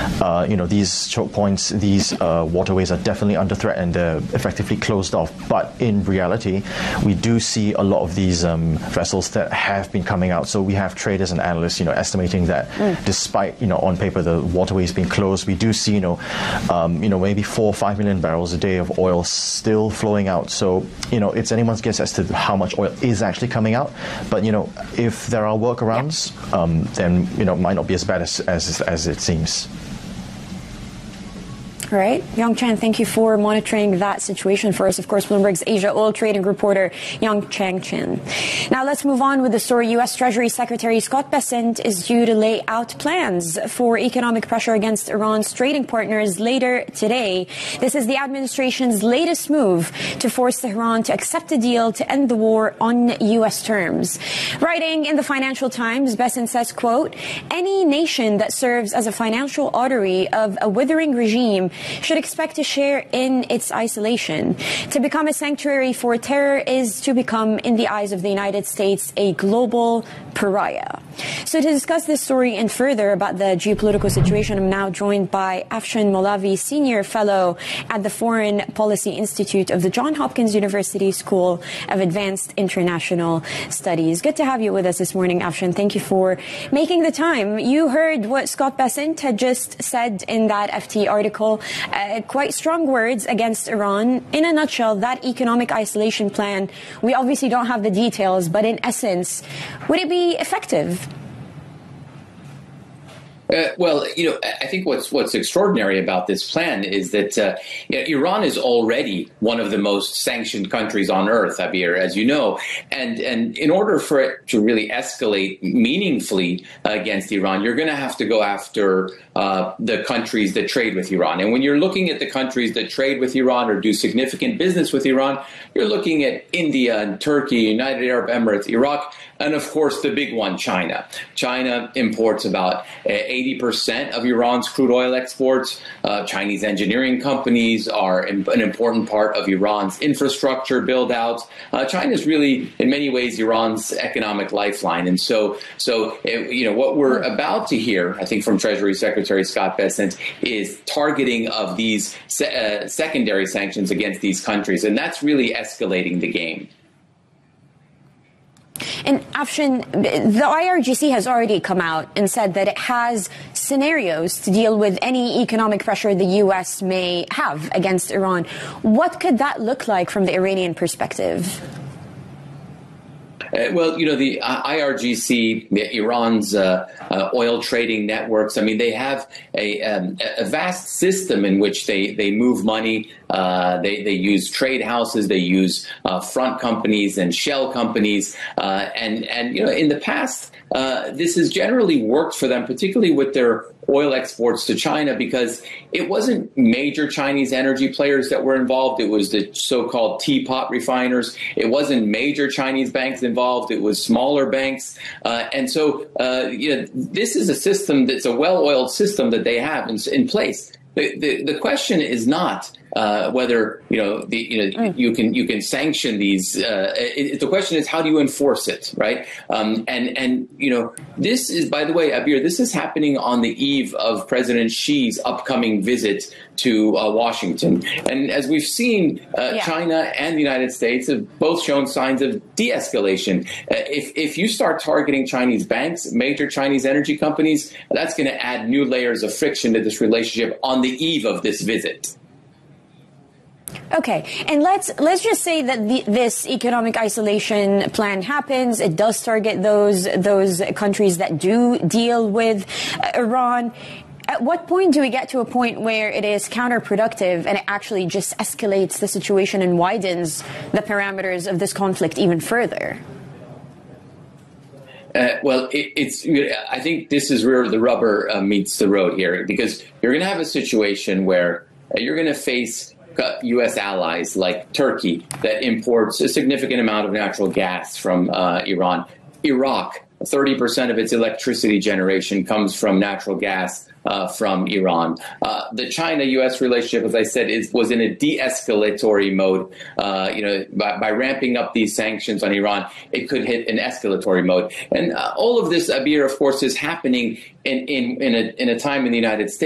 these choke points, these waterways are definitely under threat and they're effectively closed off. But in reality, we do see a lot of these vessels that have been coming out. So we have traders and analysts, estimating that despite, on paper, the waterways being closed, we do see, maybe 4 or 5 million barrels a day of oil still flowing out. So, it's anyone's guess as to how much oil is actually coming out. But, if there are workarounds, then, it might not be as bad as it seems. All right. Yong Chen, thank you for monitoring that situation for us. Of course, Bloomberg's Asia oil trading reporter, Yong Chen. Now, let's move on with the story. U.S. Treasury Secretary Scott Bessent is due to lay out plans for economic pressure against Iran's trading partners later today. This is the administration's latest move to force Tehran to accept a deal to end the war on U.S. terms. Writing in the Financial Times, Bessent says, quote, any nation that serves as a financial artery of a withering regime should expect to share in its isolation. To become a sanctuary for terror is to become, in the eyes of the United States, a global pariah. So to discuss this story and further about the geopolitical situation, I'm now joined by Afshan Molavi, Senior Fellow at the Foreign Policy Institute of the Johns Hopkins University School of Advanced International Studies. Good to have you with us this morning, Afshan. Thank you for making the time. You heard what Scott Bessent had just said in that FT article. Quite strong words against Iran. In a nutshell, that economic isolation plan, we obviously don't have the details, but in essence, would it be effective? I think what's extraordinary about this plan is that Iran is already one of the most sanctioned countries on earth, Abir, as you know. And in order for it to really escalate meaningfully against Iran, you're going to have to go after the countries that trade with Iran. And when you're looking at the countries that trade with Iran or do significant business with Iran, you're looking at India and Turkey, United Arab Emirates, Iraq, and of course the big one, China. China imports about 80% of Iran's crude oil exports. Chinese engineering companies are an important part of Iran's infrastructure build-out. China is really, in many ways, Iran's economic lifeline. And so what we're about to hear, I think, from Treasury Secretary Scott Bessent is targeting of these secondary sanctions against these countries. And that's really escalating the game. And Afshan, the IRGC has already come out and said that it has scenarios to deal with any economic pressure the U.S. may have against Iran. What could that look like from the Iranian perspective? The IRGC, Iran's oil trading networks, they have a vast system in which they move money. They use trade houses, they use front companies and shell companies. And in the past, this has generally worked for them, particularly with their oil exports to China, because it wasn't major Chinese energy players that were involved. It was the so-called teapot refiners. It wasn't major Chinese banks involved. It was smaller banks. And so, this is a system that's a well-oiled system that they have in place. The question is not whether you can sanction these. The question is, how do you enforce it, right? This is, by the way, Abir, this is happening on the eve of President Xi's upcoming visit to Washington, and as we've seen, China and the United States have both shown signs of de-escalation. If you start targeting Chinese banks, major Chinese energy companies, that's going to add new layers of friction to this relationship on the eve of this visit. Okay, and let's just say that this economic isolation plan happens. It does target those countries that do deal with Iran. At what point do we get to a point where it is counterproductive and it actually just escalates the situation and widens the parameters of this conflict even further? I think this is where the rubber meets the road here, because you're going to have a situation where you're going to face U.S. allies like Turkey that imports a significant amount of natural gas from Iran. Iraq, 30% of its electricity generation comes from natural gas from Iran. The China-U.S. relationship, as I said, was in a de-escalatory mode. By ramping up these sanctions on Iran, it could hit an escalatory mode. And all of this, Abir, of course, is happening in a time in the United States